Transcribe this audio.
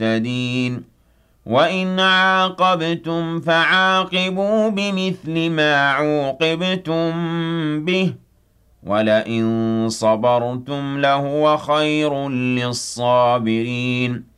المهتدين وَإِنْ عَاقَبْتُمْ فَعَاقِبُوا بِمِثْلِ مَا عُوقِبْتُم بِهِ وَلَئِن صَبَرْتُمْ لَهُوَ خَيْرٌ لِّلصَّابِرِينَ